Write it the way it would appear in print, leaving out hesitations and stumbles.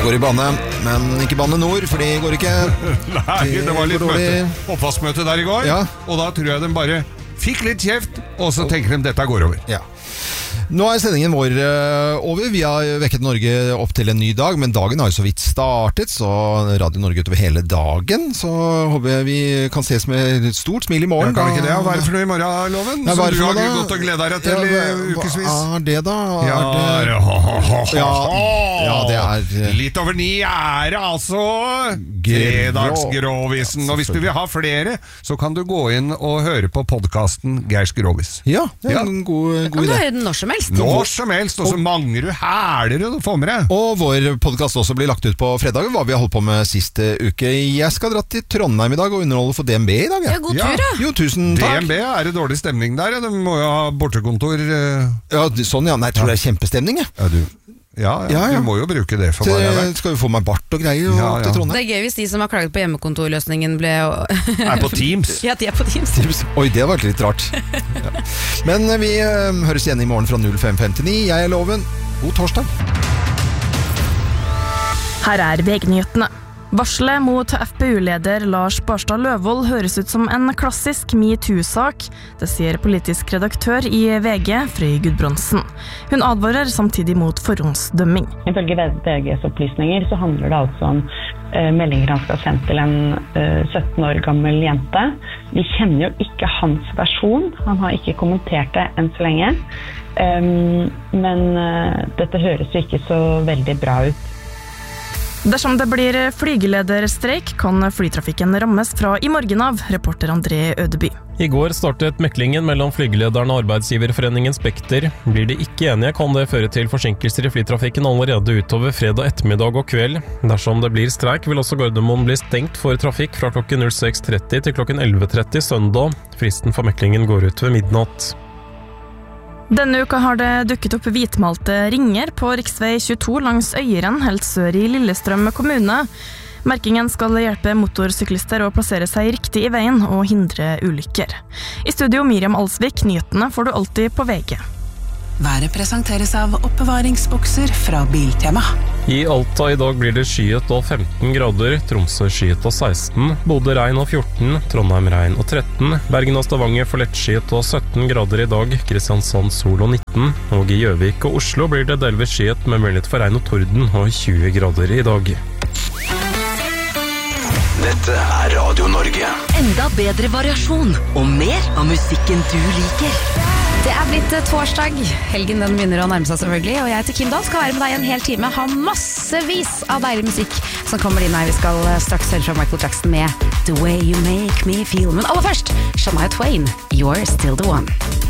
går i bane, men ikke bane nord, for de går ikke. Nei, det var litt oppvaskmøte der i går, ja. Og da tror jeg de bare fikk litt kjeft, og så tenker de dette går over. Ja. Nå sendingen vår over. Vi har vekket Norge opp til en ny dag, men dagen har jo så vidt startet, så Radio Norge utover hele dagen. Så håper jeg vi kan ses med et stort smil i morgen. Ja, kan ikke det? Hva er det for noe i morgen, Loven? Som du har gått og gledet deg til i ukesvis? Hva er det da? Det er litt over 9 er det altså Fredagsgrovisen. Og hvis du vil ha flere, så kan du gå inn og høre på podcasten Geirs Grovis. Ja, det er en god idé. Kan du høre den når som helst? Når som helst, og så mangler du hæler du får med deg. Og vår podcast også blir lagt ut på fredag, hva vi har holdt på med siste uke. Jeg skal dra til Trondheim i dag og underholde for DNB i dag. Ja, god tur da. Jo, tusen takk. DNB er det dårlig stemning der, de må jo ha bortekontor. Ja, sånn ja, nei, jeg tror det er kjempestemning. Ja, du må jo bruke det for hva jeg vet. Skal vi få meg bart og greier til Trondheim? Det er gøy hvis de som har klaget på hjemmekontorløsningen er på Teams. Ja, de er på Teams. Oi, det var litt rart. Men vi høres igjen i morgen fra 05:59. Jeg er Loven. God torsdag. Her er VG-nyhetene. Varselet mot FPU-leder Lars Barstad Løvold høres ut som en klassisk MeToo-sak. Det sier politisk redaktør i VG, Frøy Gudbrandsen. Hun advarer samtidig mot forhåndsdømming. Ifølge VGs opplysninger så handler det altså om meldinger han skal ha sendt til en 17 år gammel jente. Vi kjenner jo ikke hans versjon. Han har ikke kommentert det enn så lenge. Men dette høres jo ikke så veldig bra ut. Dersom det blir flygelederstreik, kan flytrafikken rammes fra i morgen av, reporter André Ødeby. I går startet meklingen mellom flygelederen og arbeidsgiverforeningen Spekter. Blir de ikke enige, kan det føre til forsinkelser i flytrafikken allerede utover fredag ettermiddag og kveld. Dersom det blir streik, vil også Gardermoen bli stengt for trafikk fra klokken 06:30 til klokken 11:30 søndag. Fristen for meklingen går ut ved midnatt. Denne uka har det dukket opp hvitmalte ringer på riksvei 22 langs Øyeren, helt sør i Lillestrøm kommune. Merkingen skal hjelpe motorsyklister å plassere seg riktig i veien og hindre ulykker. I studio Miriam Alsvik, nyhetene får du alltid på VG. Været presenteres av oppbevaringsbokser fra Biltema. I Alta i dag blir det skyet og 15 grader, Tromsø skyet og 16, Bodø regn og 14, Trondheim regn og 13, Bergen og Stavanger får lettskyet og 17 grader i dag, Kristiansand sol og 19, og i Gjøvik og Oslo blir det delvis skyet med mulighet for regn og torden og 20 grader i dag. Dette er Radio Norge. Enda bedre variasjon og mer av musikken du liker. Det er blitt torsdag. Helgen den begynner å nærme seg selvfølgelig, og jeg til Kim Dahl skal være med deg en hel time. Ha massevis av deilig musikk som kommer inn her. Vi skal straks høre fra Michael Jackson med The Way You Make Me Feel. Men aller først, Shania Twain, You're Still The One.